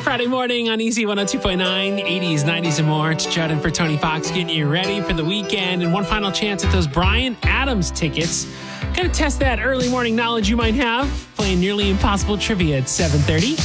Friday morning on Easy 102.9, 80s, 90s, and more. It's Judd in for Tony Fox getting you ready for the weekend. And one final chance at those Bryan Adams tickets. Gonna test that early morning knowledge you might have. Playing nearly impossible trivia at 7:30.